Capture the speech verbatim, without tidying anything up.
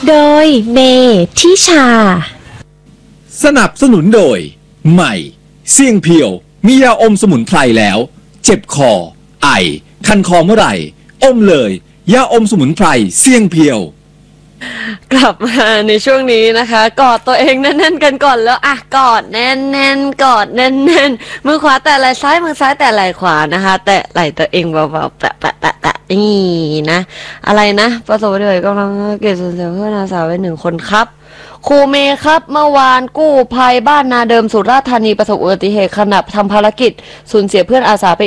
โดยเมทิชาสนับสนุนโดยใหม่เสี่ยงเพียวมียาอมสมุนไพรแล้วเจ็บคอไอคันคอเมื่อไหร่อมเลยยาอมสมุนไพรเสี่ยงเพียวกลับมาในช่วงนี้นะคะกอดตัวเองแน่นๆกันก่อนแล้วอ่ะกอดแน่นๆกอดแน่นๆมือขวาแตะไหล่ซ้ายมือซ้ายแตะไหล่ขวานะคะแตะไหล่ตัวเองเบาๆแตะแตะแตะแตะนี่นะอะไรนะประสบอุบัติเหตุกำลังเกิดสูญเสียเพื่อนอาสาไว้หนึ่งคนครับครูเมย์ครับเมื่อวานกู้ภัยบ้านนาเดิมสุราษฎร์ธานีประสบอุบัติเหตุขณะทำภารกิจสูญเสียเพื่อนอาสาไป